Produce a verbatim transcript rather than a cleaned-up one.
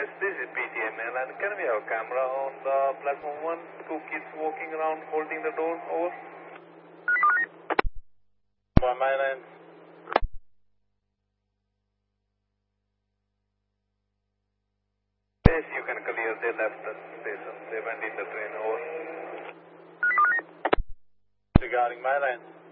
Yes, this is P T M Airline. Can we have a camera on the platform one? Two kids walking around holding the door. Over. One Island. Yes, you can clear. They left the station. They went in the train. Over. Regarding my line.